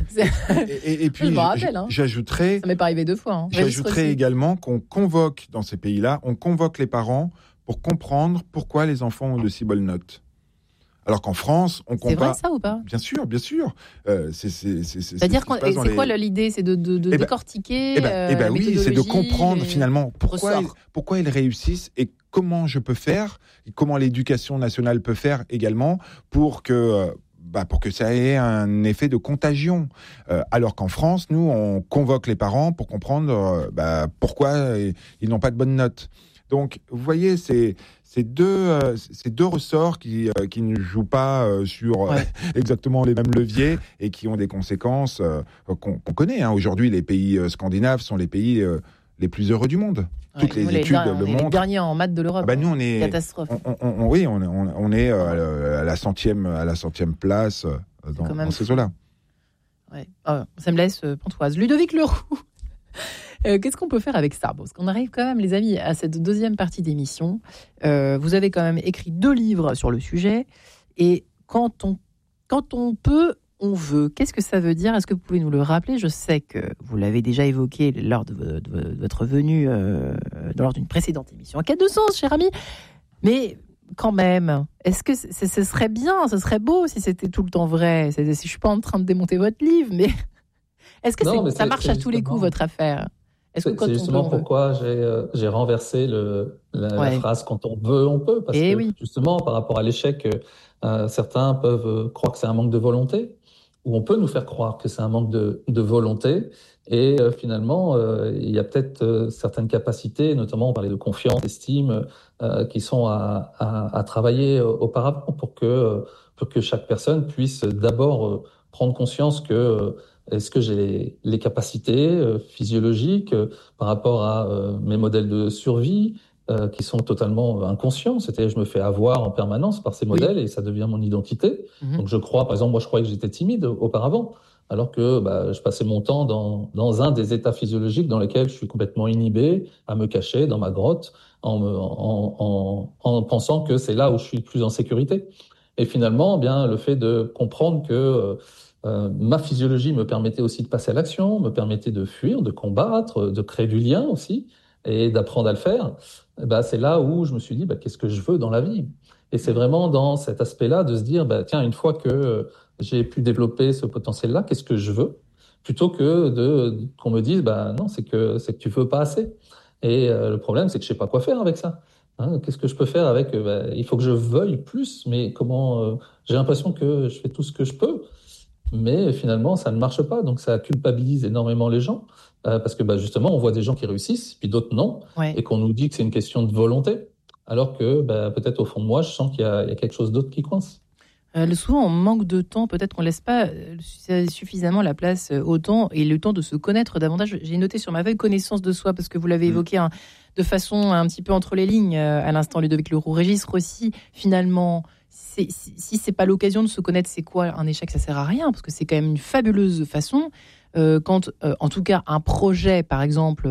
Et puis, je me rappelle, j'ajouterais... Ça m'est pas arrivé 2 fois. Hein. J'ajouterais également qu'on convoque, dans ces pays-là, on convoque les parents pour comprendre pourquoi les enfants ont de si bonnes notes. Alors qu'en France, on compare... C'est vrai ça ou pas ? Bien sûr. C'est-à-dire, c'est quoi l'idée ? C'est de décortiquer oui, c'est de comprendre finalement pourquoi ils réussissent et comment je peux faire, et comment l'éducation nationale peut faire également pour que ça ait un effet de contagion. Alors qu'en France, nous, on convoque les parents pour comprendre pourquoi ils n'ont pas de bonnes notes. Donc, vous voyez, c'est deux ressorts qui ne jouent pas sur exactement les mêmes leviers et qui ont des conséquences qu'on connaît. Aujourd'hui, les pays scandinaves sont les pays les plus heureux du monde. Toutes les études le montrent. On est les derniers en maths de l'Europe. Nous, on est catastrophe. On est à la 100e place dans ces eaux-là. Ouais. Ça me laisse pantoise. Ludovic Leroux. Qu'est-ce qu'on peut faire avec ça ? Parce qu'on arrive quand même, les amis, à cette deuxième partie d'émission. Vous avez quand même écrit 2 livres sur le sujet. Et quand on peut, on veut. Qu'est-ce que ça veut dire ? Est-ce que vous pouvez nous le rappeler ? Je sais que vous l'avez déjà évoqué lors de votre venue, lors d'une précédente émission. En quête de sens, cher ami. Mais quand même, est-ce que ce serait bien, ce serait beau si c'était tout le temps vrai ? Si je ne suis pas en train de démonter votre livre, mais est-ce que ça marche à tous les coups, votre affaire ? C'est justement pourquoi j'ai renversé la phrase « quand on veut, on peut ». Parce que justement, par rapport à l'échec, certains peuvent croire que c'est un manque de volonté, ou on peut nous faire croire que c'est un manque de volonté. Et finalement, il y a peut-être certaines capacités, notamment on parlait de confiance, d'estime, qui sont à travailler auparavant pour que chaque personne puisse d'abord prendre conscience que est-ce que j'ai les capacités physiologiques par rapport à mes modèles de survie qui sont totalement inconscients. C'est-à-dire je me fais avoir en permanence par ces modèles et ça devient mon identité. Donc je crois, par exemple, moi je croyais que j'étais timide auparavant, alors que je passais mon temps dans un des états physiologiques dans lesquels je suis complètement inhibé, à me cacher dans ma grotte, en pensant que c'est là où je suis le plus en sécurité. Et finalement, le fait de comprendre que ma physiologie me permettait aussi de passer à l'action, me permettait de fuir, de combattre, de créer du lien aussi, et d'apprendre à le faire, c'est là où je me suis dit, qu'est-ce que je veux dans la vie ? Et c'est vraiment dans cet aspect-là de se dire, tiens, une fois que j'ai pu développer ce potentiel-là, qu'est-ce que je veux ? Plutôt que qu'on me dise, non, c'est que tu veux pas assez. Et le problème, c'est que je sais pas quoi faire avec ça. Qu'est-ce que je peux faire avec il faut que je veuille plus, mais comment j'ai l'impression que je fais tout ce que je peux. Mais finalement, ça ne marche pas. Donc, ça culpabilise énormément les gens parce que justement, on voit des gens qui réussissent, puis d'autres non, et qu'on nous dit que c'est une question de volonté, alors que peut-être au fond de moi, je sens qu'il y a quelque chose d'autre qui coince. Souvent, on manque de temps. Peut-être qu'on ne laisse pas suffisamment la place au temps et le temps de se connaître davantage. J'ai noté sur ma feuille connaissance de soi parce que vous l'avez évoqué de façon un petit peu entre les lignes à l'instant, Ludovic Leroux. Régis Rossi, finalement... Si c'est pas l'occasion de se connaître, c'est quoi un échec ? Ça sert à rien parce que c'est quand même une fabuleuse façon quand, en tout cas, un projet, par exemple,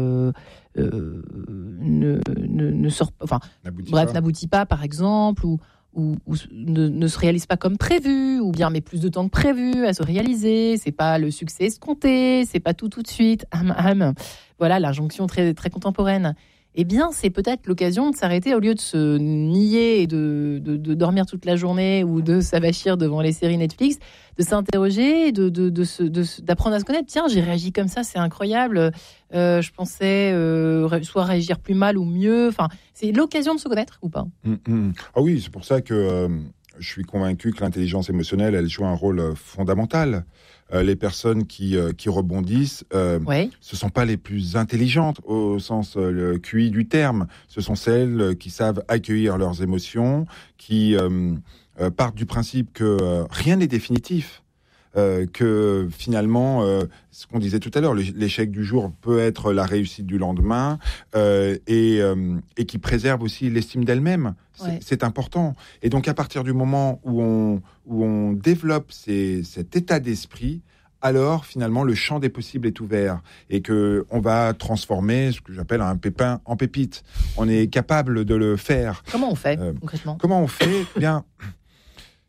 ne sort, n'aboutit pas, par exemple, ou ne se réalise pas comme prévu, ou bien met plus de temps que prévu à se réaliser. C'est pas le succès escompté, c'est pas tout de suite. Voilà l'injonction très très contemporaine. Eh bien, c'est peut-être l'occasion de s'arrêter au lieu de se nier et de dormir toute la journée ou de s'avachir devant les séries Netflix, de s'interroger, d'apprendre à se connaître. Tiens, j'ai réagi comme ça, c'est incroyable. Je pensais soit réagir plus mal ou mieux. Enfin, c'est l'occasion de se connaître ou pas ? Ah oui, c'est pour ça que je suis convaincu que l'intelligence émotionnelle, elle joue un rôle fondamental. Les personnes qui rebondissent, ce sont pas les plus intelligentes au sens QI du terme. Ce sont celles qui savent accueillir leurs émotions, qui partent du principe que rien n'est définitif. Que finalement, ce qu'on disait tout à l'heure, l'échec du jour peut être la réussite du lendemain, et qui préserve aussi l'estime d'elle-même. C'est important. Et donc, à partir du moment où on développe cet état d'esprit, alors finalement le champ des possibles est ouvert et que on va transformer ce que j'appelle un pépin en pépite. On est capable de le faire. Comment on fait concrètement ? Comment on fait ? Bien.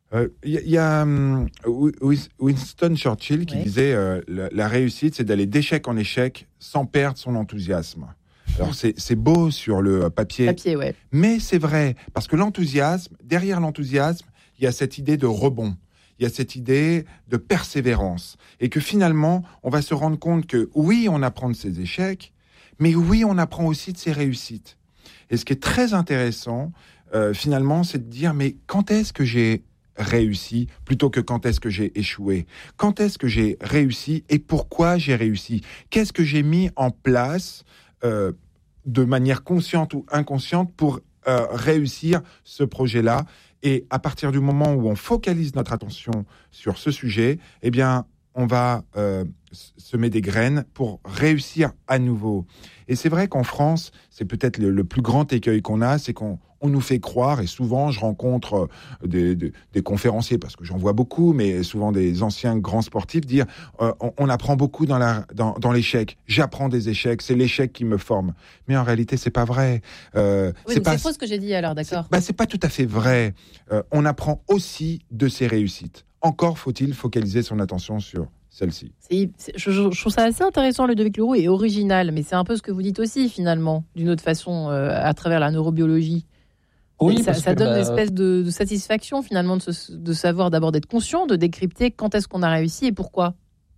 y a Winston Churchill qui disait la réussite, c'est d'aller d'échec en échec sans perdre son enthousiasme. Alors c'est beau sur le papier, ouais. Mais c'est vrai, parce que derrière l'enthousiasme, il y a cette idée de rebond, il y a cette idée de persévérance, et que finalement, on va se rendre compte que oui, on apprend de ses échecs, mais oui, on apprend aussi de ses réussites. Et ce qui est très intéressant, finalement, c'est de dire, mais quand est-ce que j'ai réussi plutôt que quand est-ce que j'ai échoué? Quand est-ce que j'ai réussi et pourquoi j'ai réussi? Qu'est-ce que j'ai mis en place de manière consciente ou inconsciente pour réussir ce projet-là? Et à partir du moment où on focalise notre attention sur ce sujet, eh bien, on va semer des graines pour réussir à nouveau. Et c'est vrai qu'en France, c'est peut-être le plus grand écueil qu'on a, c'est qu'on nous fait croire, et souvent je rencontre des conférenciers, parce que j'en vois beaucoup, mais souvent des anciens grands sportifs, dire on apprend beaucoup dans l'échec. J'apprends des échecs, c'est l'échec qui me forme. Mais en réalité, c'est pas vrai. C'est faux ce que j'ai dit alors, d'accord. C'est pas tout à fait vrai. On apprend aussi de ses réussites. Encore faut-il focaliser son attention sur celle-ci. Je trouve ça assez intéressant, Ludovic Leroux, et original, mais c'est un peu ce que vous dites aussi, finalement, d'une autre façon, à travers la neurobiologie. Oui, ça donne une espèce de satisfaction, finalement, de savoir d'abord d'être conscient, de décrypter quand est-ce qu'on a réussi et pourquoi.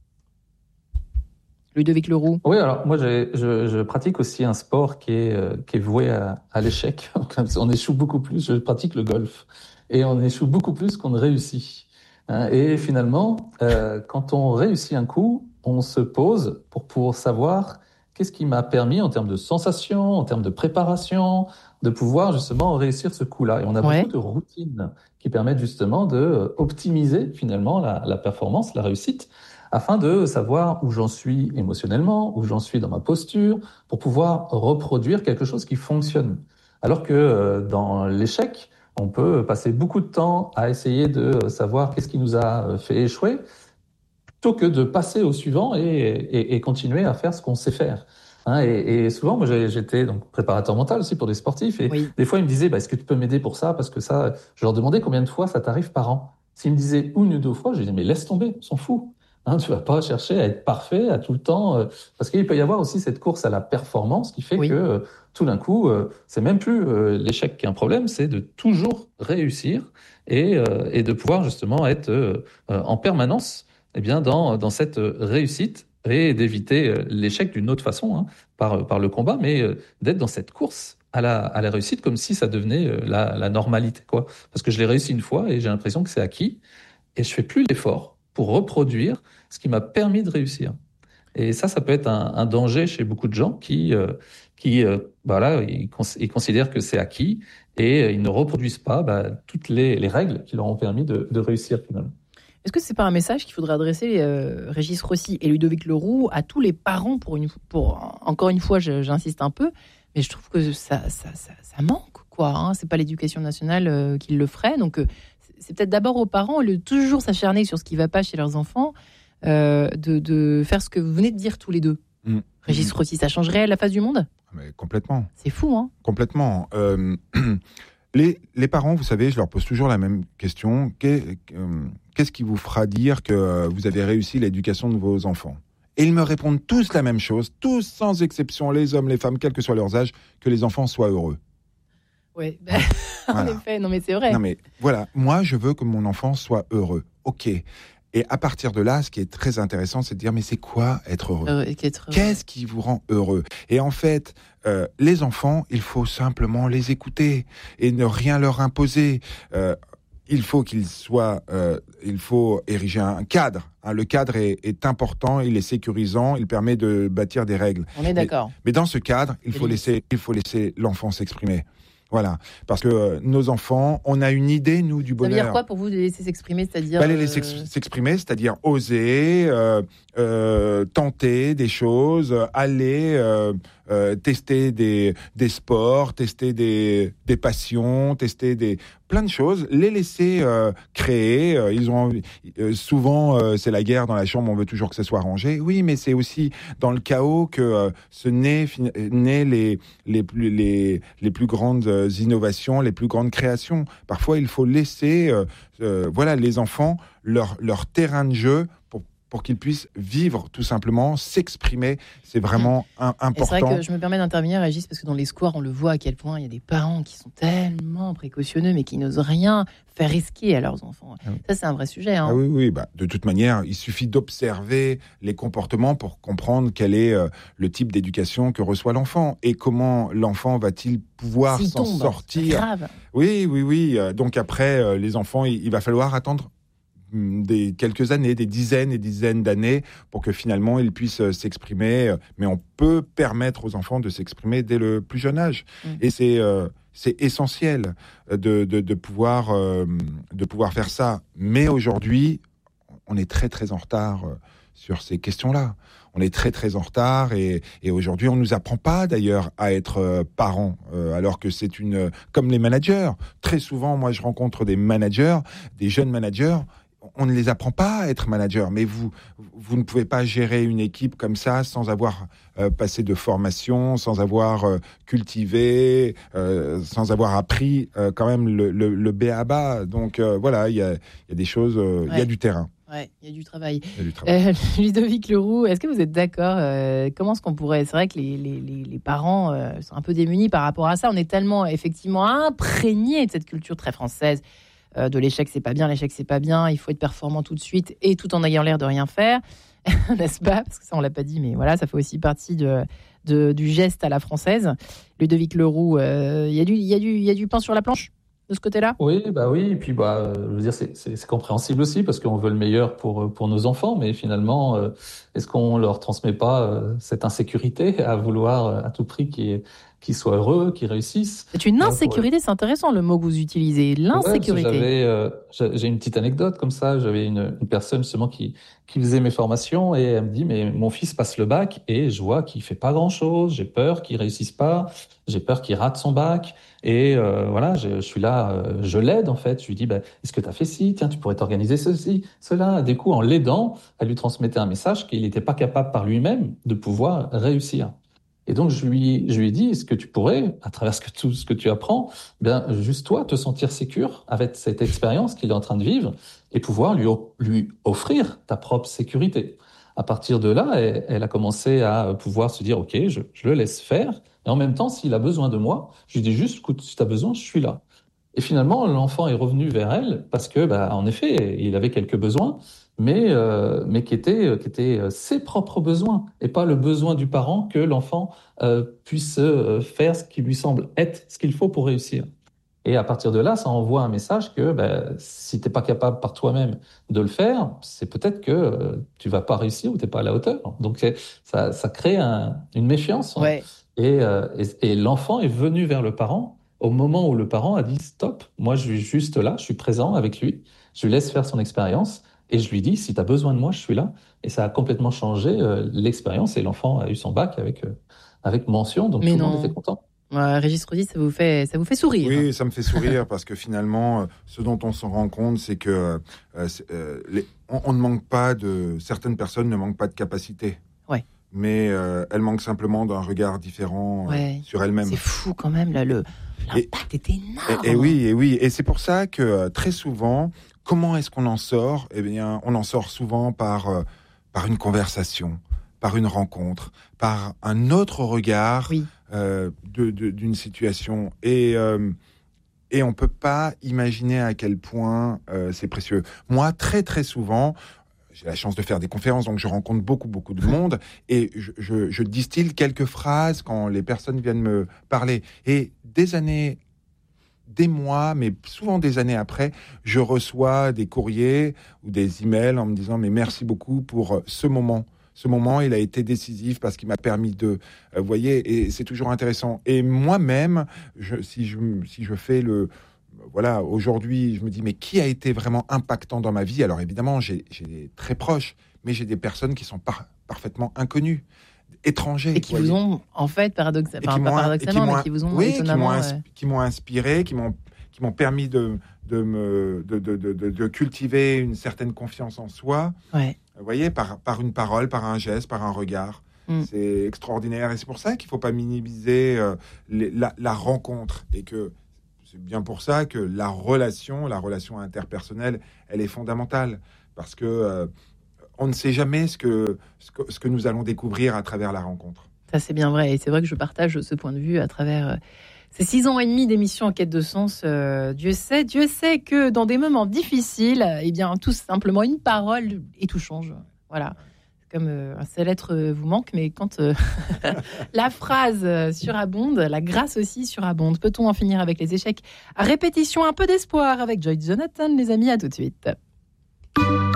Ludovic Leroux. Oui, alors moi, je pratique aussi un sport qui est voué à l'échec. On échoue beaucoup plus, je pratique le golf, et on échoue beaucoup plus qu'on ne réussit. Et finalement, quand on réussit un coup, on se pose pour savoir qu'est-ce qui m'a permis en termes de sensations, en termes de préparation, de pouvoir justement réussir ce coup-là. Et on a beaucoup de routines qui permettent justement de optimiser finalement la performance, la réussite, afin de savoir où j'en suis émotionnellement, où j'en suis dans ma posture, pour pouvoir reproduire quelque chose qui fonctionne. Alors que dans l'échec, on peut passer beaucoup de temps à essayer de savoir qu'est-ce qui nous a fait échouer, plutôt que de passer au suivant et continuer à faire ce qu'on sait faire. Et souvent, moi, j'étais donc préparateur mental aussi pour des sportifs, et des fois, ils me disaient, est-ce que tu peux m'aider pour ça? Parce que ça, je leur demandais combien de fois ça t'arrive par an. S'ils me disaient 1 ou 2 fois, je disais, mais laisse tomber, on s'en fout. Tu vas pas chercher à être parfait à tout le temps, parce qu'il peut y avoir aussi cette course à la performance qui fait que tout d'un coup, c'est même plus l'échec qui est un problème, c'est de toujours réussir et de pouvoir justement être en permanence dans cette réussite et d'éviter l'échec d'une autre façon, par le combat, mais d'être dans cette course à la réussite comme si ça devenait la normalité, quoi. Parce que je l'ai réussi une fois et j'ai l'impression que c'est acquis et je fais plus l'effort pour reproduire ce qui m'a permis de réussir. Et ça peut être un danger chez beaucoup de gens qui ils considèrent que c'est acquis et ils ne reproduisent pas toutes les règles qui leur ont permis de réussir finalement. Est-ce que c'est pas un message qu'il faudrait adresser, Régis Rossi et Ludovic Leroux, à tous les parents encore une fois, j'insiste un peu, mais je trouve que ça manque, quoi. C'est pas l'éducation nationale qui le ferait, donc c'est peut-être d'abord aux parents, au lieu de toujours s'acharner sur ce qui va pas chez leurs enfants, de faire ce que vous venez de dire tous les deux. Régis Rossi, ça changerait la face du monde ? Mais complètement. C'est fou, hein ? Complètement. Les parents, vous savez, je leur pose toujours la même question. Qu'est-ce qui vous fera dire que vous avez réussi l'éducation de vos enfants ? Et ils me répondent tous la même chose, tous sans exception, les hommes, les femmes, quel que soit leurs âges, que les enfants soient heureux. Oui, en effet, non mais c'est vrai. Non mais voilà, moi je veux que mon enfant soit heureux. Ok. Et à partir de là, ce qui est très intéressant, c'est de dire mais c'est quoi être heureux ? Qu'est-ce qui vous rend heureux ? Et en fait, les enfants, il faut simplement les écouter et ne rien leur imposer. Il faut il faut ériger un cadre. Le cadre est important, il est sécurisant, il permet de bâtir des règles. On est d'accord. Mais dans ce cadre, il faut laisser l'enfant s'exprimer. Voilà, parce que nos enfants, on a une idée, nous, du bonheur. Ça veut dire quoi pour vous, de les laisser s'exprimer, c'est-à-dire les laisser s'exprimer, c'est-à-dire oser, tenter des choses, aller tester des sports, tester des passions, tester plein de choses, les laisser créer. Ils ont souvent c'est la guerre dans la chambre, on veut toujours que ça soit rangé. Oui, mais c'est aussi dans le chaos que se naît les plus grandes innovations, les plus grandes créations. Parfois, il faut laisser les enfants leur terrain de jeu pour qu'ils puissent vivre tout simplement, s'exprimer. C'est vraiment important. C'est vrai que je me permets d'intervenir, Régis, parce que dans les squares, on le voit à quel point il y a des parents qui sont tellement précautionneux, mais qui n'osent rien faire risquer à leurs enfants. Ça, c'est un vrai sujet. Hein. Ah oui. De toute manière, il suffit d'observer les comportements pour comprendre quel est le type d'éducation que reçoit l'enfant et comment l'enfant va-t-il pouvoir s'en sortir. C'est grave. Oui. Donc après, les enfants, il va falloir attendre quelques années, des dizaines et dizaines d'années pour que finalement ils puissent s'exprimer, mais on peut permettre aux enfants de s'exprimer dès le plus jeune âge. Et c'est essentiel de pouvoir faire ça. Mais aujourd'hui, on est très très en retard sur ces questions-là. On est très très en retard et aujourd'hui on nous apprend pas d'ailleurs à être parents, alors que c'est comme les managers. Très souvent, moi je rencontre des managers, des jeunes managers. On ne les apprend pas à être manager, mais vous ne pouvez pas gérer une équipe comme ça sans avoir passé de formation, sans avoir cultivé, sans avoir appris quand même le b.a.-ba. Donc voilà, il y a des choses, il y a du terrain. Ouais, il y a du travail. Ludovic Leroux, est-ce que vous êtes d'accord comment est-ce qu'on pourrait... C'est vrai que les parents sont un peu démunis par rapport à ça. On est tellement effectivement imprégnés de cette culture très française. De l'échec, c'est pas bien, il faut être performant tout de suite et tout en ayant l'air de rien faire, n'est-ce pas? Parce que ça, on l'a pas dit, mais voilà, ça fait aussi partie du geste à la française. Ludovic Leroux, il y a du pain sur la planche de ce côté-là? Oui, et puis je veux dire, c'est compréhensible aussi parce qu'on veut le meilleur pour nos enfants, mais finalement, est-ce qu'on leur transmet pas cette insécurité à vouloir à tout prix qu'ils soient heureux, qu'ils réussissent? C'est une insécurité, c'est intéressant le mot que vous utilisez, l'insécurité. J'ai une petite anecdote comme ça. J'avais une personne justement qui faisait mes formations et elle me dit, mais mon fils passe le bac et je vois qu'il fait pas grand-chose, j'ai peur qu'il réussisse pas, j'ai peur qu'il rate son bac. Et voilà, je suis là, je l'aide en fait. Je lui dis, est-ce que tu as fait ci? Tiens, tu pourrais t'organiser ceci, cela. Du coup, en l'aidant, elle lui transmettait un message qu'il n'était pas capable par lui-même de pouvoir réussir. Et donc, je lui ai dit, est-ce que tu pourrais, à travers tout ce que tu apprends, juste toi, te sentir sécure avec cette expérience qu'il est en train de vivre et pouvoir lui offrir ta propre sécurité. À partir de là, elle a commencé à pouvoir se dire, OK, je le laisse faire. Et en même temps, s'il a besoin de moi, je lui dis juste, écoute, si tu as besoin, je suis là. Et finalement, l'enfant est revenu vers elle parce que, en effet, il avait quelques besoins, mais qui étaient ses propres besoins et pas le besoin du parent que l'enfant puisse faire ce qui lui semble être ce qu'il faut pour réussir. Et à partir de là, ça envoie un message que si t'es pas capable par toi-même de le faire, c'est peut-être que tu vas pas réussir ou t'es pas à la hauteur. Donc ça crée une méfiance. Ouais. Et l'enfant est venu vers le parent au moment où le parent a dit stop, moi je suis juste là, je suis présent avec lui, je lui laisse faire son expérience et je lui dis si tu as besoin de moi, je suis là. Et ça a complètement changé l'expérience et l'enfant a eu son bac avec mention, donc tout le monde était content. Régis Rosy, ça vous fait sourire? Oui, ça me fait sourire parce que finalement, ce dont on s'en rend compte, c'est que on ne manque pas certaines personnes ne manquent pas de capacité. Ouais. Mais elles manquent simplement d'un regard différent sur elles-mêmes. C'est fou quand même, là, l'impact est énorme. Et oui, et c'est pour ça que très souvent, comment est-ce qu'on en sort? Eh bien, on en sort souvent par une conversation, par une rencontre, par un autre regard d'une situation. Et on peut pas imaginer à quel point c'est précieux. Moi, très très souvent, j'ai la chance de faire des conférences, donc je rencontre beaucoup de monde et je distille quelques phrases quand les personnes viennent me parler. Et des mois, mais souvent des années après, je reçois des courriers ou des emails en me disant « mais merci beaucoup pour ce moment ». Ce moment, il a été décisif parce qu'il m'a permis de... Vous voyez, et c'est toujours intéressant. Et moi-même, si je fais voilà, aujourd'hui, je me dis, mais qui a été vraiment impactant dans ma vie? Alors évidemment, j'ai des très proches, mais j'ai des personnes qui sont parfaitement inconnues. étrangers. Et qui vous ont, en fait, paradoxalement, mais qui vous ont étonnamment... qui m'ont inspiré, qui m'ont permis de cultiver une certaine confiance en soi. Ouais. Vous voyez, par une parole, par un geste, par un regard. C'est extraordinaire. Et c'est pour ça qu'il ne faut pas minimiser la rencontre. Et que c'est bien pour ça que la relation interpersonnelle, elle est fondamentale. Parce que on ne sait jamais ce que nous allons découvrir à travers la rencontre. Ça, c'est bien vrai. Et c'est vrai que je partage ce point de vue à travers ces 6 ans et demi d'émission en quête de sens. Dieu sait que dans des moments difficiles, eh bien, tout simplement une parole et tout change. Voilà. Comme un seul être vous manque, mais quand la phrase surabonde, la grâce aussi surabonde. Peut-on en finir avec les échecs? À répétition, un peu d'espoir avec Joy Jonathan, les amis, à tout de suite.